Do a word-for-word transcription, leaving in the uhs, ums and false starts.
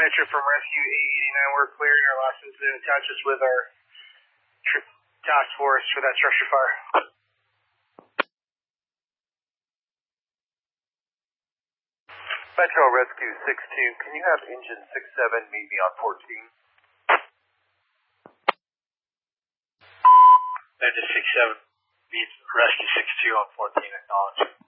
Metro from Rescue eight eighty-nine. We're clearing our last incident. Attach us with our task force for that structure fire. Metro Rescue six two, can you have engine six seven meet me on fourteen? Engine six seven meets Rescue six two on fourteen, acknowledge.